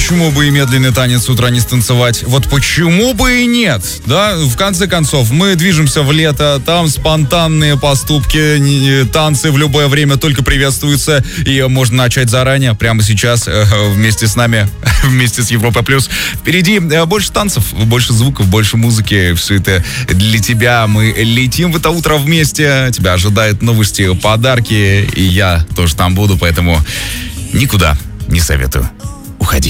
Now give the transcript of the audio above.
почему бы и медленный танец с утра не станцевать? Вот почему бы и нет? Да, в конце концов, мы движемся в лето, там спонтанные поступки, танцы в любое время только приветствуются, и можно начать заранее, прямо сейчас, вместе с нами, вместе с Европа Плюс. Впереди больше танцев, больше звуков, больше музыки, все это для тебя. Мы летим в это утро вместе, тебя ожидают новости, подарки, и я тоже там буду, поэтому никуда не советую уходить.